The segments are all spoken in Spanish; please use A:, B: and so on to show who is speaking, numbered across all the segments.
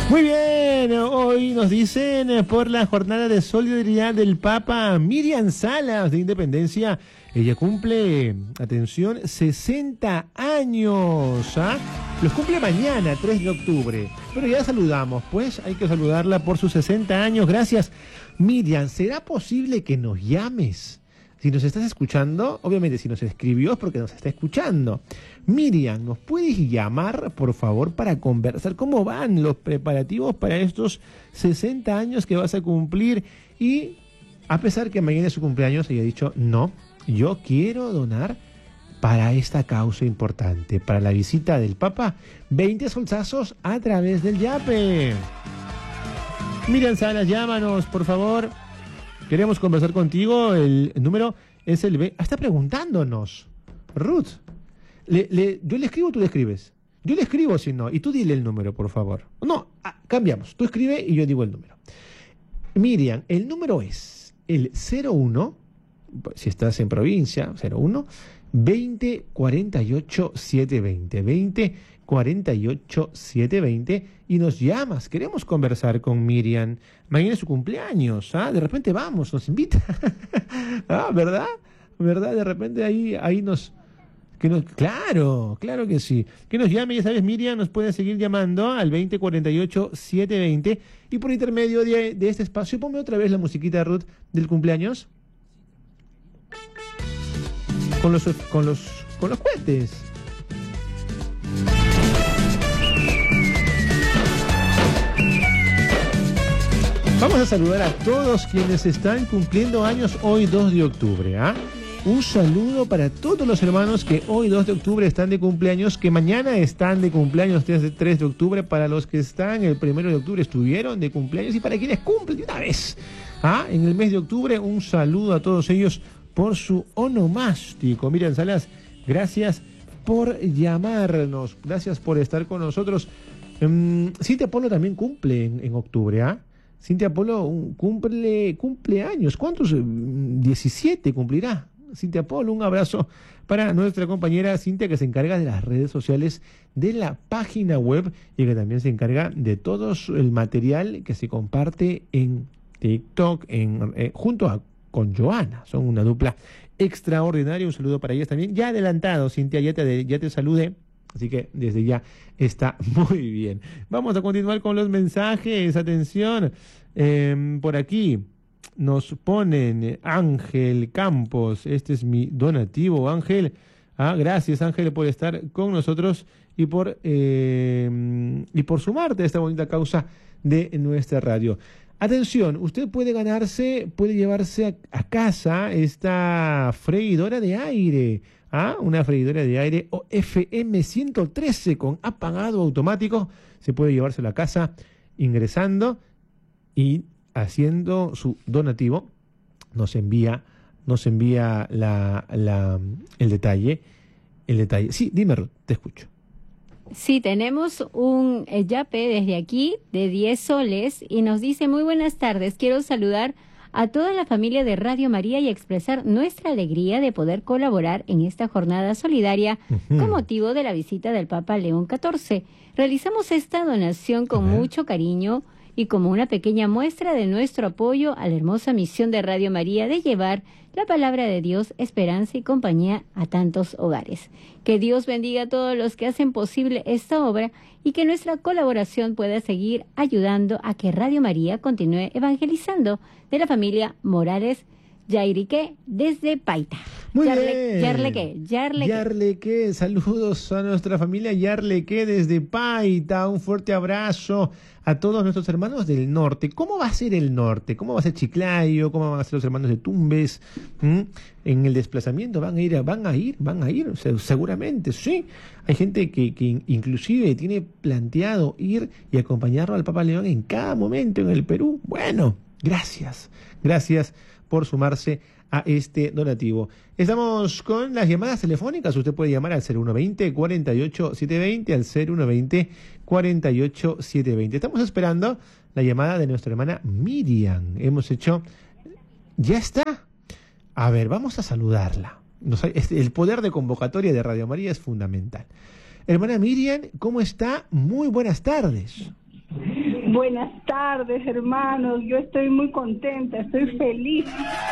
A: Muy bien, hoy nos dicen por la jornada de solidaridad del Papa Miriam Salas de Independencia. Ella cumple, atención, 60 años. Los cumple mañana, 3 de octubre. Pero ya saludamos, pues hay que saludarla por sus 60 años. Gracias. Miriam, ¿será posible que nos llames? Si nos estás escuchando, obviamente si nos escribió es porque nos está escuchando. Miriam, ¿nos puedes llamar, por favor, para conversar cómo van los preparativos para estos 60 años que vas a cumplir? Y a pesar que mañana es su cumpleaños, ella ha dicho, no, yo quiero donar para esta causa importante, para la visita del Papa, 20 solsazos a través del Yape. Miriam Salas, llámanos, por favor. Queremos conversar contigo, el número es el B. Está preguntándonos, Ruth. Yo le escribo, tú le escribes. Yo le escribo si no, y tú dile el número, por favor. No, cambiamos. Tú escribe y yo digo el número. Miriam, el número es el 01, si estás en provincia, 01 20 48 720. 20 48 720 y nos llamas. Queremos conversar con Miriam. Mañana es su cumpleaños, de repente vamos, nos invita. ¿Verdad? De repente ahí nos... Claro que sí. Que nos llame, ya sabes, Miriam, nos puede seguir llamando al 20 48 720 y por intermedio de este espacio, ponme otra vez la musiquita, Ruth, del cumpleaños. Con los cohetes. Vamos a saludar a todos quienes están cumpliendo años hoy 2 de octubre. Un saludo para todos los hermanos que hoy 2 de octubre están de cumpleaños, que mañana están de cumpleaños desde 3 de octubre, para los que están el 1 de octubre estuvieron de cumpleaños y para quienes cumplen de una vez. En el mes de octubre, un saludo a todos ellos por su onomástico. Miriam Salas, gracias por llamarnos, gracias por estar con nosotros. Cintia Polo también cumple en octubre, Cintia Polo cumple años. ¿Cuántos? 17 cumplirá. Cintia Polo, un abrazo para nuestra compañera Cintia, que se encarga de las redes sociales de la página web y que también se encarga de todo el material que se comparte en TikTok junto con Joana. Son una dupla extraordinaria. Un saludo para ellas también. Ya adelantado, Cintia, ya te saludé. Así que desde ya está muy bien. Vamos a continuar con los mensajes. Atención, por aquí nos ponen Ángel Campos. Este es mi donativo, Ángel. Gracias, Ángel, por estar con nosotros y por sumarte a esta bonita causa de nuestra radio. Atención, usted puede llevarse a casa esta freidora de aire. Una freidora de aire FM 113 con apagado automático. Se puede llevárselo a casa ingresando y haciendo su donativo. Nos envía el detalle. Sí, dime, Ruth, te escucho.
B: Sí, tenemos un yape desde aquí de 10 soles y nos dice: muy buenas tardes, quiero saludar a toda la familia de Radio María y expresar nuestra alegría de poder colaborar en esta jornada solidaria con motivo de la visita del Papa León XIV. Realizamos esta donación con mucho cariño y como una pequeña muestra de nuestro apoyo a la hermosa misión de Radio María de llevar la palabra de Dios, esperanza y compañía a tantos hogares. Que Dios bendiga a todos los que hacen posible esta obra y que nuestra colaboración pueda seguir ayudando a que Radio María continúe evangelizando. De la familia Morales Yairique desde Paita.
A: Muy bien. Yarleque, saludos a nuestra familia Yarleque desde Paita. Un fuerte abrazo a todos nuestros hermanos del norte. ¿Cómo va a ser el norte? ¿Cómo va a ser Chiclayo? ¿Cómo van a ser los hermanos de Tumbes? En el desplazamiento van a ir, seguramente, sí. Hay gente que inclusive tiene planteado ir y acompañarlo al Papa León en cada momento en el Perú. Bueno, gracias por sumarse a este donativo. Estamos con las llamadas telefónicas. Usted puede llamar al 0120-48-720, al 0120-48-720. Estamos esperando la llamada de nuestra hermana Miriam. Ya está. A ver, vamos a saludarla. El poder de convocatoria de Radio María es fundamental. Hermana Miriam, ¿cómo está? Muy buenas tardes.
C: Buenas tardes, hermanos. Yo estoy muy contenta, estoy feliz.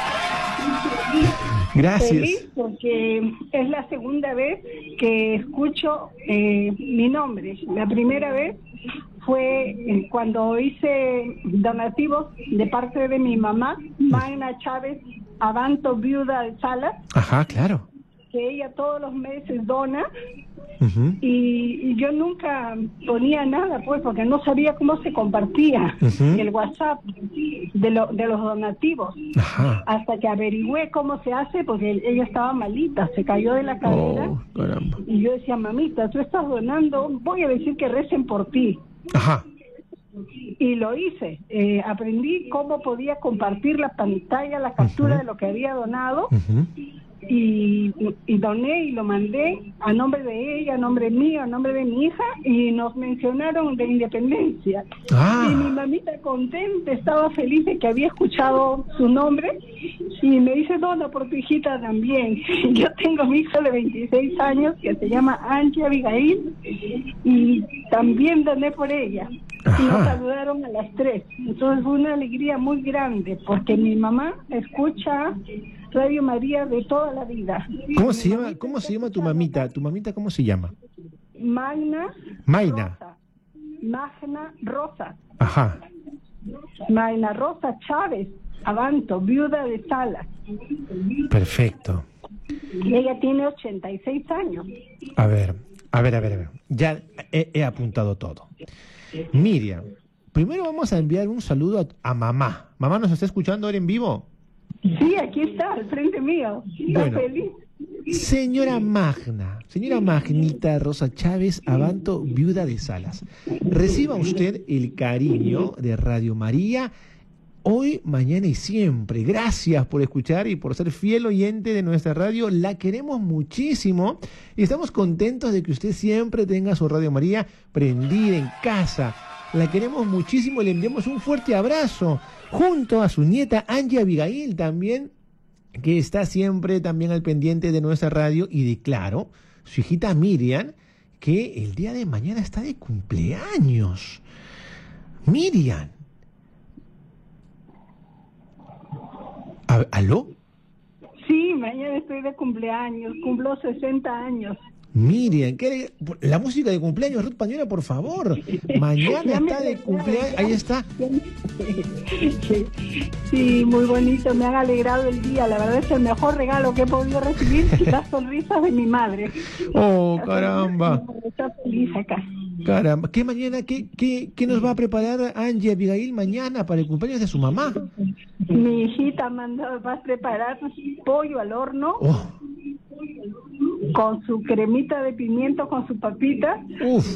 A: Gracias.
C: Feliz porque es la segunda vez que escucho mi nombre. La primera vez fue cuando hice donativos de parte de mi mamá, Magna Chávez Abanto, viuda de Salas.
A: Ajá, claro.
C: Que ella todos los meses dona.
A: Uh-huh.
C: Y yo nunca ponía nada, pues, porque no sabía cómo se compartía el WhatsApp de los donativos.
A: Ajá.
C: Hasta que averigüé cómo se hace, porque ella estaba malita, se cayó de la cadera.
A: Oh, caramba.
C: Y yo decía, mamita, tú estás donando, voy a decir que recen por ti.
A: Ajá.
C: Y lo hice. Aprendí cómo podía compartir la pantalla, la captura de lo que había donado. Y doné y lo mandé a nombre de ella, a nombre mío, a nombre de mi hija, y nos mencionaron de Independencia. Y mi mamita contenta, estaba feliz de que había escuchado su nombre, y me dice, dona por tu hijita también. Yo tengo mi hija de 26 años que se llama Angie Abigail, y también doné por ella. Y nos saludaron a las 3. Entonces fue una alegría muy grande, porque mi mamá escucha Radio María de toda la vida.
A: ¿Cómo se llama tu mamita? ¿Tu mamita cómo se llama?
C: Magna Rosa.
A: Ajá.
C: Magna Rosa Chávez Abanto, viuda de Salas.
A: Perfecto.
C: Y ella tiene 86 años.
A: A ver. Ya he apuntado todo. Miriam, primero vamos a enviar un saludo a mamá. ¿Mamá nos está escuchando ahora en vivo?
C: Sí, aquí está, al frente mío. Está feliz.
A: Señora Magnita Rosa Chávez Abanto, viuda de Salas, reciba usted el cariño de Radio María hoy, mañana y siempre. Gracias por escuchar y por ser fiel oyente de nuestra radio. La queremos muchísimo y estamos contentos de que usted siempre tenga su Radio María prendida en casa. La queremos muchísimo, le enviamos un fuerte abrazo junto a su nieta Angie Abigail también, que está siempre también al pendiente de nuestra radio, y de, claro, su hijita Miriam, que el día de mañana está de cumpleaños. Miriam. ¿Aló?
C: Sí, mañana estoy de cumpleaños, cumplo 60 años.
A: Miriam, la música de cumpleaños, Ruth Pañuela, por favor. Mañana está de cumpleaños, ahí está.
C: Sí, muy bonito, me han alegrado el día. La verdad es el mejor regalo que he podido recibir, las sonrisas de mi madre.
A: Oh, caramba.
C: Está feliz acá.
A: Caramba, ¿qué mañana, qué nos va a preparar Angie Abigail mañana para el cumpleaños de su mamá?
C: Mi hijita va a preparar pollo al horno.
A: Oh.
C: Con su cremita de pimiento, con su papita.
A: Uf.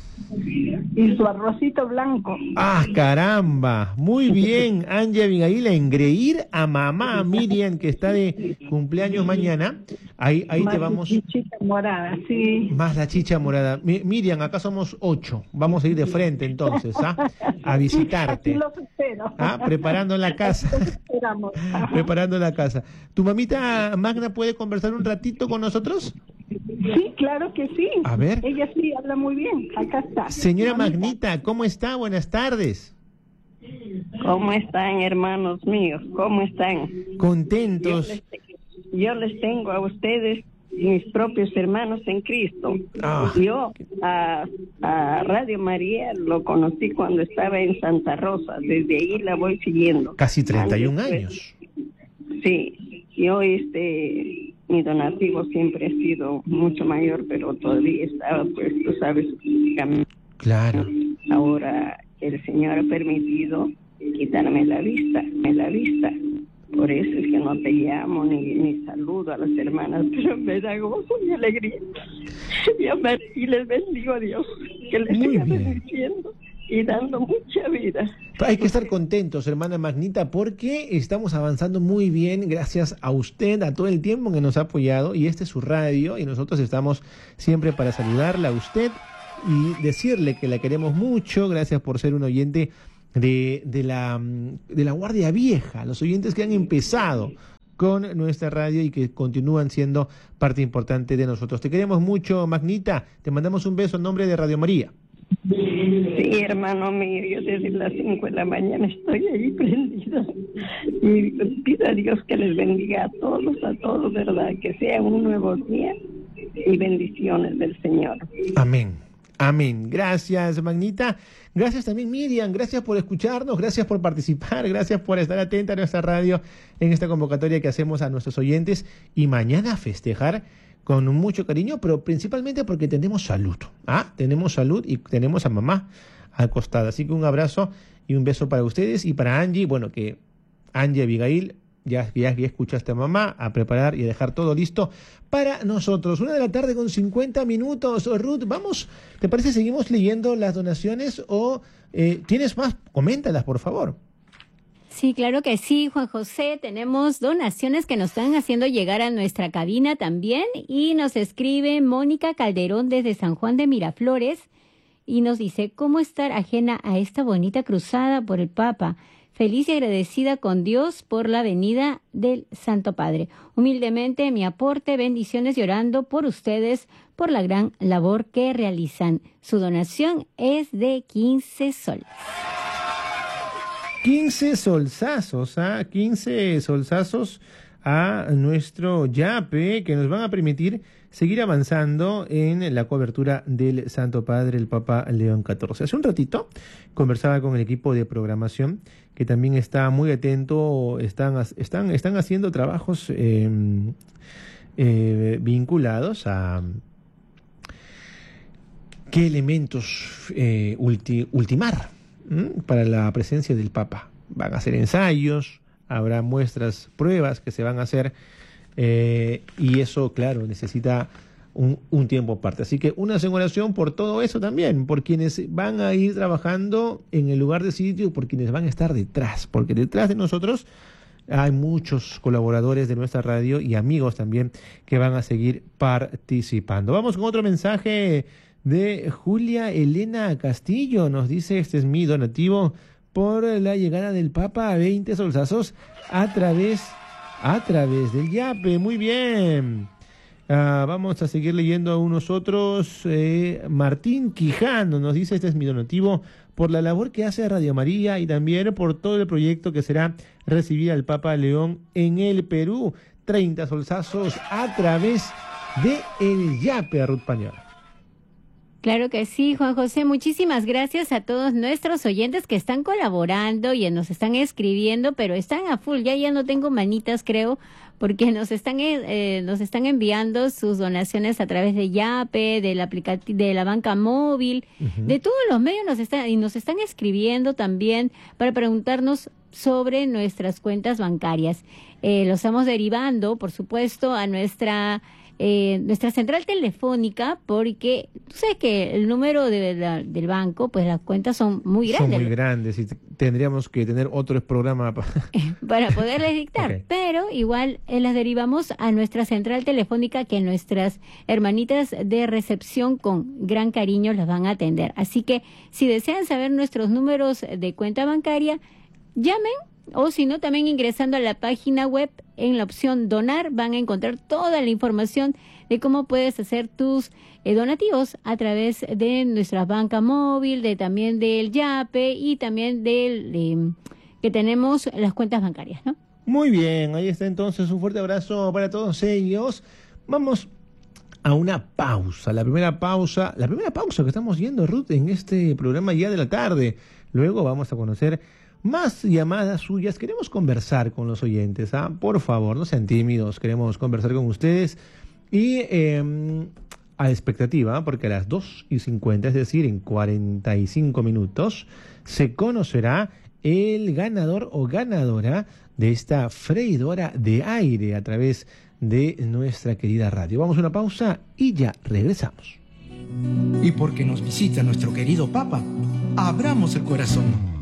C: Y su arrocito blanco.
A: ¡Ah, caramba! Muy bien, Angie Abigail, a engreír a mamá Miriam, que está de cumpleaños mañana. Ahí te vamos.
C: Más la chicha morada, sí.
A: Más la chicha morada. Miriam, acá somos 8. Vamos a ir de frente entonces, a visitarte.
C: Aquí los espero.
A: Preparando la casa.
C: Esperamos.
A: Preparando la casa. ¿Tu mamita Magna puede conversar un ratito con nosotros?
C: Sí, claro que sí.
A: A ver.
C: Ella sí habla muy bien. Acá está.
A: Señora Magnita, ¿cómo está? Buenas tardes.
D: ¿Cómo están, hermanos míos? ¿Cómo están?
A: Contentos.
D: Yo les tengo a ustedes, mis propios hermanos en Cristo. Yo a Radio María lo conocí cuando estaba en Santa Rosa. Desde ahí la voy siguiendo.
A: Casi 31 años.
D: Sí. Yo, mi donativo siempre ha sido mucho mayor, pero todavía estaba, pues, tú sabes, caminando.
A: Claro.
D: Ahora el Señor ha permitido quitarme la vista. Por eso es que no te llamo ni saludo a las hermanas, pero me da gozo y alegría. Y les bendigo a Dios, que les siga bendiciendo y dando mucha vida.
A: Hay que estar contentos, hermana Magnita, porque estamos avanzando muy bien gracias a usted, a todo el tiempo que nos ha apoyado, y este es su radio, y nosotros estamos siempre para saludarla a usted y decirle que la queremos mucho. Gracias por ser un oyente de la Guardia Vieja, los oyentes que han empezado con nuestra radio y que continúan siendo parte importante de nosotros. Te queremos mucho, Magnita. Te mandamos un beso en nombre de Radio María.
D: Sí, hermano mío, yo desde las 5 de la mañana estoy ahí prendida. Y pido a Dios que les bendiga a todos, ¿verdad? Que sea un nuevo día y bendiciones del Señor.
A: Amén. Amén. Gracias, Magnita. Gracias también, Miriam. Gracias por escucharnos, gracias por participar, gracias por estar atenta a nuestra radio en esta convocatoria que hacemos a nuestros oyentes. Y mañana festejar con mucho cariño, pero principalmente porque tenemos salud. Tenemos salud y tenemos a mamá al costado. Así que un abrazo y un beso para ustedes y para Angie. Bueno, que Angie Abigail, ya escuchaste a mamá, a preparar y a dejar todo listo para nosotros. 1:50 p.m. Ruth, vamos, ¿te parece seguimos leyendo las donaciones o tienes más? Coméntalas, por favor.
B: Sí, claro que sí, Juan José. Tenemos donaciones que nos están haciendo llegar a nuestra cabina también. Y nos escribe Mónica Calderón desde San Juan de Miraflores y nos dice: ¿cómo estar ajena a esta bonita cruzada por el Papa? Feliz y agradecida con Dios por la venida del Santo Padre. Humildemente mi aporte, bendiciones y orando por ustedes por la gran labor que realizan. Su donación es de 15 soles.
A: 15 solsazos, 15 solsazos a nuestro YAPE que nos van a permitir seguir avanzando en la cobertura del Santo Padre, el Papa León XIV. Hace un ratito conversaba con el equipo de programación que también está muy atento, están haciendo trabajos vinculados a qué elementos ultimar para la presencia del Papa. Van a hacer ensayos, habrá muestras, pruebas que se van a hacer y eso, claro, necesita un tiempo aparte. Así que una oración por todo eso también, por quienes van a ir trabajando en el lugar de sitio, por quienes van a estar detrás, porque detrás de nosotros hay muchos colaboradores de nuestra radio y amigos también que van a seguir participando. Vamos con otro mensaje de Julia Elena Castillo. Nos dice: este es mi donativo por la llegada del Papa a 20 solsazos a través del YAPE. Muy bien. Vamos a seguir leyendo a unos otros. Martín Quijano nos dice: este es mi donativo por la labor que hace Radio María y también por todo el proyecto que será recibir al Papa León en el Perú. 30 solsazos a través de el YAPE, Ruth Pañol.
B: Claro que sí, Juan José. Muchísimas gracias a todos nuestros oyentes que están colaborando y nos están escribiendo, pero están a full. Ya no tengo manitas, creo, porque nos están enviando sus donaciones a través de YAPE, de la banca móvil, de todos los medios nos están escribiendo también para preguntarnos sobre nuestras cuentas bancarias. Lo estamos derivando, por supuesto, a nuestra central telefónica, porque tú sabes que el número del banco, pues las cuentas son muy grandes.
A: Son muy grandes y tendríamos que tener otro programa
B: para poderles dictar, okay. Pero igual las derivamos a nuestra central telefónica, que nuestras hermanitas de recepción con gran cariño las van a atender. Así que si desean saber nuestros números de cuenta bancaria, llamen. O si no, también ingresando a la página web, en la opción donar, van a encontrar toda la información de cómo puedes hacer tus donativos a través de nuestra banca móvil, también del YAPE y también que tenemos las cuentas bancarias, ¿no?
A: Muy bien, ahí está entonces, un fuerte abrazo para todos ellos. Vamos a una pausa, la primera pausa que estamos yendo, Ruth, en este programa ya de la tarde. Luego vamos a conocer más llamadas suyas. Queremos conversar con los oyentes, por favor, no sean tímidos, queremos conversar con ustedes y a expectativa, porque a las 2:50, es decir, en 45 minutos, se conocerá el ganador o ganadora de esta freidora de aire a través de nuestra querida radio. Vamos a una pausa y ya regresamos.
E: Y porque nos visita nuestro querido Papa, abramos el corazón.